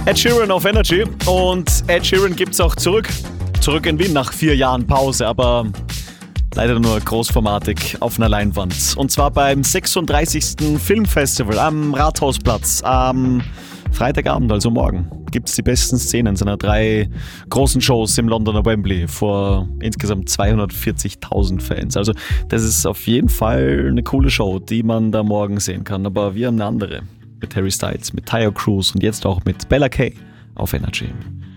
Ed Sheeran auf Energy und Ed Sheeran gibt's auch zurück in Wien nach 4 Jahren Pause, aber leider nur großformatig auf einer Leinwand. Und zwar beim 36. Filmfestival am Rathausplatz am Freitagabend, also morgen, gibt's die besten Szenen seiner 3 großen Shows im Londoner Wembley vor insgesamt 240.000 Fans. Also das ist auf jeden Fall eine coole Show, die man da morgen sehen kann. Aber wir haben eine andere mit Harry Styles, mit Tayo Cruz und jetzt auch mit Bella Kay auf Energy.